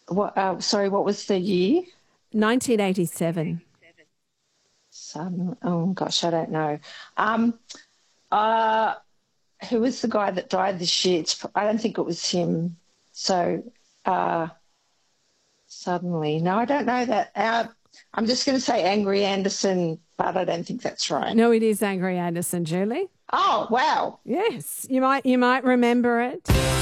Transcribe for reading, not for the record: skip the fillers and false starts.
What? Sorry, what was the year? 1987. Oh gosh, I don't know. Um, uh, who was the guy that died this year? I don't think it was him. So uh, suddenly, no, I don't know that. I'm just going to say Angry Anderson, but I don't think that's right. No, it is Angry Anderson, Julie. Oh wow. Yes, you might remember it.